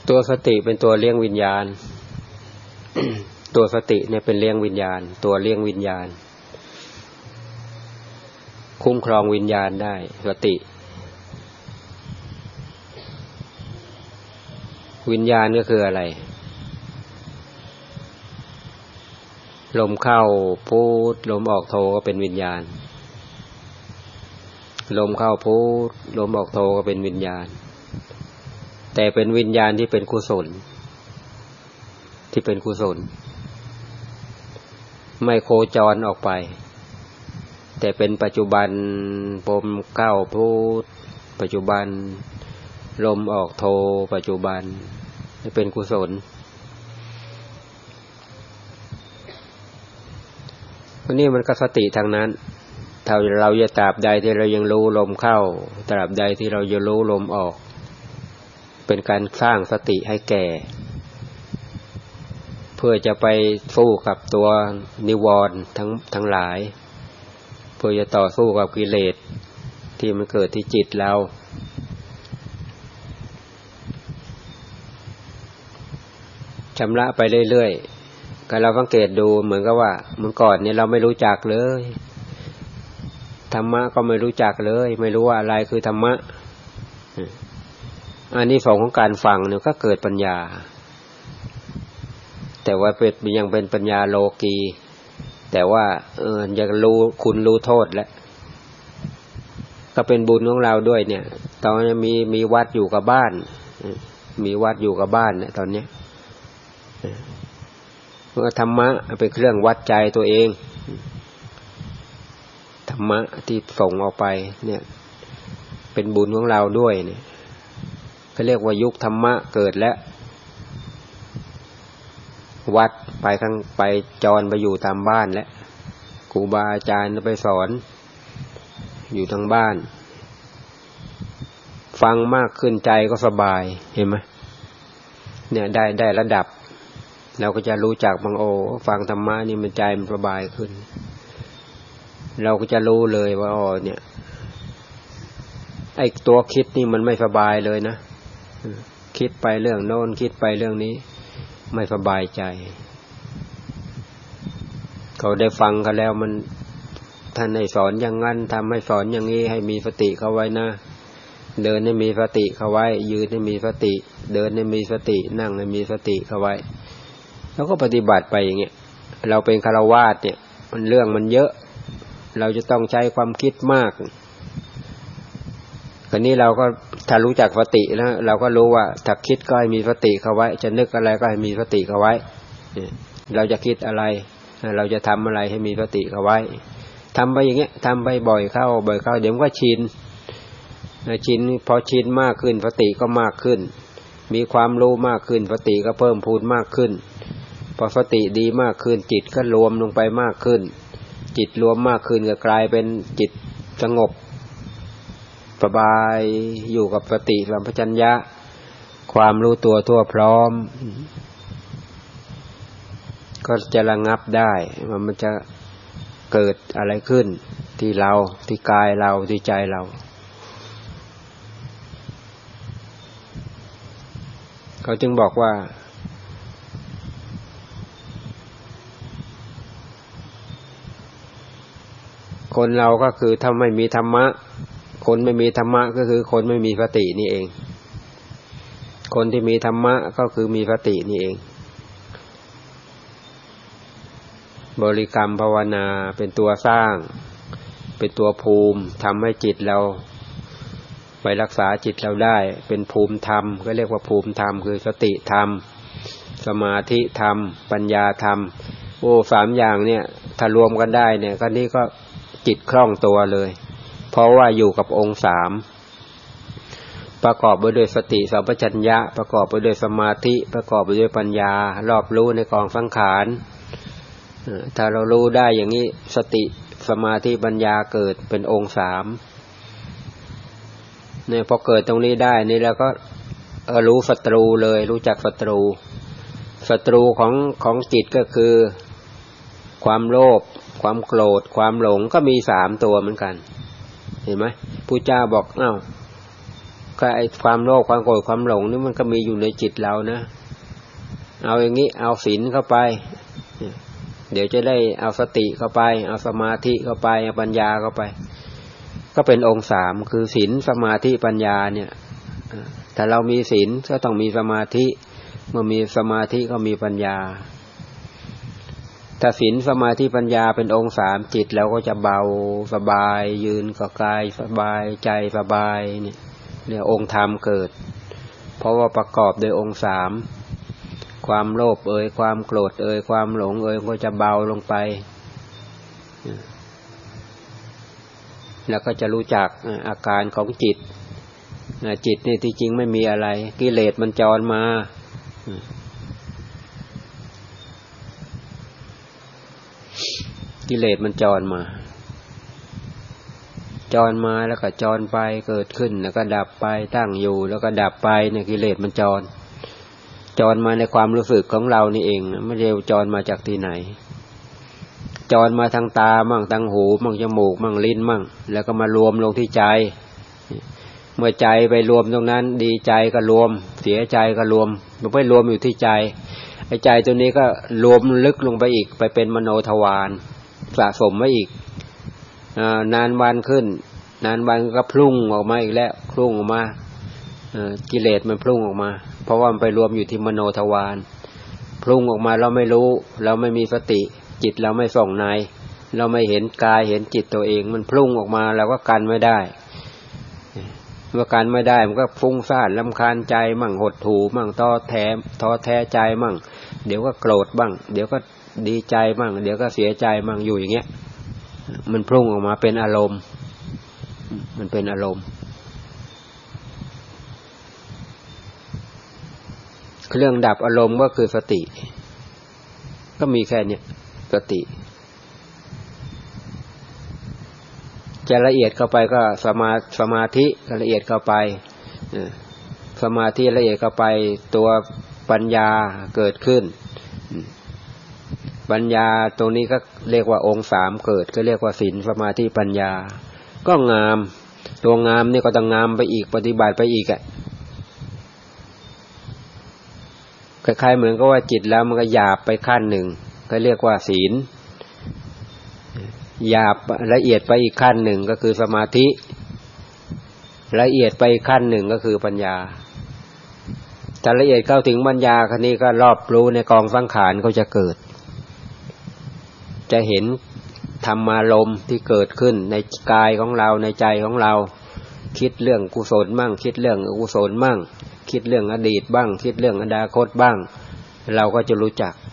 ตัวสติเป็นตัวเลี้ยงวิญญาณ ตัวสติเนี่ยเป็นเลี้ยงวิญญาณตัวเลี้ยงวิญญาณคุ้มครองวิญญาณได้สติวิญญาณก็คืออะไรลมเข้าพูดลมออกโทก็เป็นวิญญาณลมเข้าพูดลมออกโทก็เป็นวิญญาณแต่เป็นวิญญาณที่เป็นกุศลที่เป็นกุศลไม่โคจรออกไปแต่เป็นปัจจุบันลมเข้าพูดปัจจุบันลมออกโทปัจจุบันเป็นกุศลวันนี้มันก็สติทางนั้นถ้าเราจะตราบใดที่เรายังรู้ลมเข้าตราบใดที่เราจะรู้ลมออกเป็นการสร้างสติให้แก่เพื่อจะไปสู้กับตัวนิวรณ์ทั้งหลายเพื่อจะต่อสู้กับกิเลสที่มันเกิดที่จิตเราชำระไปเรื่อยๆก็เราสังเกตดูเหมือนกับว่าเมื่อก่อนเนี่ยเราไม่รู้จักเลยธรรมะก็ไม่รู้จักเลยไม่รู้ว่าอะไรคือธรรมะอันนี้ของการฟังเนี่ยก็เกิดปัญญาแต่ว่ายังเป็นปัญญาโลกีแต่ว่ายังรู้คุณรู้โทษแล้วก็เป็นบุญของเราด้วยเนี่ยตอนนี้มีวัดอยู่กับบ้านมีวัดอยู่กับบ้านเนี่ยตอนนี้เพราะธรรมะเป็นเครื่องวัดใจตัวเองธรรมะที่ส่งออกไปเนี่ยเป็นบุญของเราด้วยเนี่ยเขาเรียกว่ายุคธรรมะเกิดแล้ววัดไปจรไปอยู่ตามบ้านแล้วครูบาอาจารย์ไปสอนอยู่ทางบ้านฟังมากขึ้นใจก็สบายเห็นไหมเนี่ยได้ระดับเราก็จะรู้จักบางฟังธรรมะนี่มันใจมันสบายขึ้นเราก็จะรู้เลยว่าเนี่ยไอ้ตัวคิดนี่มันไม่สบายเลยนะคิดไปเรื่องโน้นคิดไปเรื่องนี้ไม่สบายใจเขาได้ฟังกันแล้วมันท่านให้สอนอย่างนั้นทำให้สอนอย่างนี้ให้มีสติเข้าไว้นะเดินให้มีสติเข้าไว้ยืนให้มีสติเดินให้มีสตินั่งให้มีสติเข้าไว้แล้วก็ปฏิบัติไปอย่างเงี้ยเราเป็นฆราวาสเนี่ยมันเรื่องมันเยอะเราจะต้องใช้ความคิดมากคราวนี้เราก็ถ้ารู้จักสติแล้วเราก็รู้ว่าถ้าคิดก็ให้มีสติเข้าไว้จะนึกอะไรก็ให้มีสติเข้าไว้เราจะคิดอะไรเราจะทำอะไรให้มีสติเข้าไว้ทำไปอย่างเงี้ยทำไปบ่อยเข้าเดี๋ยวมันก็ชินพอชินมากขึ้นสติก็มากขึ้นมีความรู้มากขึ้นสติก็เพิ่มพูนมากขึ้นพอสติดีมากขึ้นจิตก็รวมลงไปมากขึ้นจิตรวมมากขึ้นก็กลายเป็นจิตสงบสบายอยู่กับสติสัมปชัญญะความรู้ตัวทั่วพร้อมก็จะระงับได้ว่ามันจะเกิดอะไรขึ้นที่เราที่กายเราที่ใจเราเขาจึงบอกว่าคนเราก็คือถ้าไม่มีธรรมะคนไม่มีธรรมะก็คือคนไม่มีสตินี่เองคนที่มีธรรมะก็คือมีสตินี่เองบริกรรมภาวนาเป็นตัวสร้างเป็นตัวภูมิทำให้จิตเราไปรักษาจิตเราได้เป็นภูมิธรรมก็เรียกว่าภูมิธรรมคือสติธรรมสมาธิธรรมปัญญาธรรมสามอย่างเนี่ยถ้ารวมกันได้เนี่ยก็นี่ก็จิตคล่องตัวเลยเพราะว่าอยู่กับองค์สามประกอบไปด้วยสติสัมปชัญญะประกอบไปด้วยสมาธิประกอบไปด้วยปัญญารอบรู้ในกองสังขารถ้าเรารู้ได้อย่างนี้สติสมาธิปัญญาเกิดเป็นองค์สามเนี่ยพอเกิดตรงนี้ได้นี่แล้วก็รู้ศัตรูเลยรู้จักศัตรูของจิตก็คือความโลภความโกรธความหลงก็มี3ตัวเหมือนกันเห็นไหมพุทธเจ้าบอกก็ไอ้ความโลภความโกรธความหลงนี่มันก็มีอยู่ในจิตเรานะเอาอย่างนี้เอาศีลเข้าไปเดี๋ยวจะได้เอาสติเข้าไปเอาสมาธิเข้าไปเอาปัญญาเข้าไปก็เป็นองค์สามคือศีลสมาธิปัญญาเนี่ยถ้าเรามีศีลก็ต้องมีสมาธิเมื่อมีสมาธิก็มีปัญญาถ้าศีลสมาธิปัญญาเป็นองค์สามจิตเราก็จะเบาสบายยืนก็กายสบายใจสบายเนี่ยองค์ธรรมเกิดเพราะว่าประกอบโดยองค์สามความโลภความโกรธความหลงก็จะเบาลงไปแล้วก็จะรู้จักอาการของจิตจิตนี่ที่จริงไม่มีอะไรกิเลสมันจรมากิเลสมันจรมาแล้วก็จรไปเกิดขึ้นแล้วก็ดับไปตั้งอยู่แล้วก็ดับไปเนี่ยกิเลสมันจรมาในความรู้สึกของเรานี่เองไม่ได้จรมาจากที่ไหนจรมาทางตามั่งทางหูมั่งจมูกมั่งลิ้นมั่งแล้วก็มารวมลงที่ใจเมื่อใจไปรวมตรงนั้นดีใจก็รวมเสียใจก็รวมมันไปรวมอยู่ที่ใจไอ้ใจตัวนี้ก็รวมลึกลงไปอีกไปเป็นมโนทวารสะสมไว้อีกนานวันขึ้นนานวันก็พุ่งออกมาอีกแล้วพุ่งออกมากิเลสมันพุ่งออกมาเพราะว่ามันไปรวมอยู่ที่มโนทวารพุ่งออกมาเราไม่รู้เราไม่มีสติจิตเราไม่ส่องในเราไม่เห็นกายเห็นจิตตัวเองมันพุ่งออกมาเราก็กันไม่ได้เมื่อกันไม่ได้มันก็ฟุ้งซ่านรำคาญใจมั่งหดหู่มั่งท้อแท้ใจมั่งเดี๋ยวก็โกรธบ้างเดี๋ยวก็ดีใจมั่งเดี๋ยวก็เสียใจมั่งอยู่อย่างเงี้ยมันพุ่งออกมาเป็นอารมณ์มันเป็นอารมณ์เครื่องดับอารมณ์ก็คือสติก็มีแค่เนี้ยสติจะละเอียดเข้าไปก็สมาธิก็ละเอียดเข้าไปสมาธิละเอียดเข้าไปตัวปัญญาเกิดขึ้นปัญญาตรงนี้ก็เรียกว่าองค์สามเกิดก็เรียกว่าศีลสมาธิปัญญาก็งามตัวงามนี่ก็ต้องงามไปอีกปฏิบัติไปอีกคล้ายๆเหมือนกับว่าจิตแล้วมันก็หยาบไปขั้นหนึ่งก็เรียกว่าศีลหยาบละเอียดไปอีกขั้นหนึ่งก็คือสมาธิละเอียดไปอีกขั้นหนึ่งก็คือปัญญาถ้าละเอียดเข้าถึงปัญญาคันนี้ก็รอบรู้ในกองสังขารเขาจะเกิดจะเห็นธรรมารมณ์ที่เกิดขึ้นในกายของเราในใจของเราคิดเรื่องกุศลบ้างคิดเรื่องอกุศลบ้างคิดเรื่องอดีตบ้างคิดเรื่องอนาคตบ้างเราก็จะรู้จัก